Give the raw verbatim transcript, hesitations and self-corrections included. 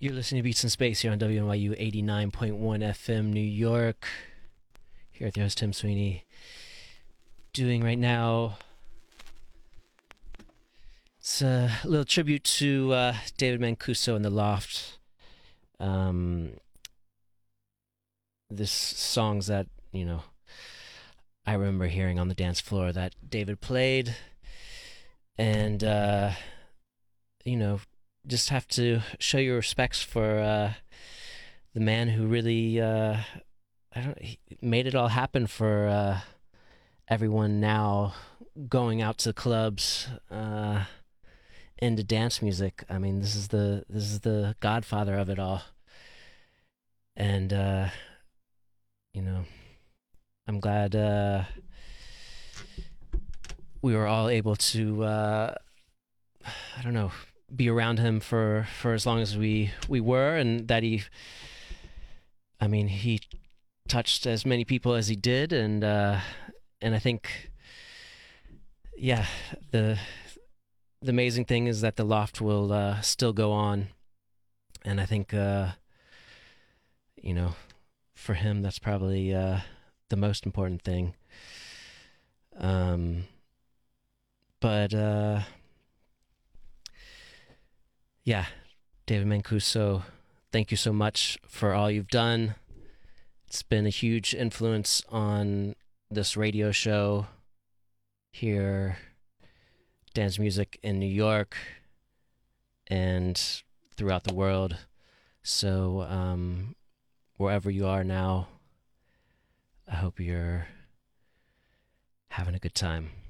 You're listening to Beats in Space here on W N Y U eighty-nine point one F M New York. Here at the host Tim Sweeney. Doing right now, it's a little tribute to uh, David Mancuso and the Loft. Um, this songs that, you know, I remember hearing on the dance floor that David played. And, uh, you know, just have to show your respects for uh, the man who really uh, I don't he made it all happen for uh, everyone now going out to clubs uh, into dance music. I mean, this is the this is the godfather of it all, and uh, you know, I'm glad uh, we were all able to uh, I don't know. be around him for, for as long as we, we were, and that he, I mean, he touched as many people as he did, and uh, and I think, yeah, the the amazing thing is that the Loft will uh, still go on, and I think, uh, you know, for him that's probably uh, the most important thing. Um, but. Uh, Yeah, David Mancuso, thank you so much for all you've done. It's been a huge influence on this radio show here, dance music in New York and throughout the world. So um, wherever you are now, I hope you're having a good time.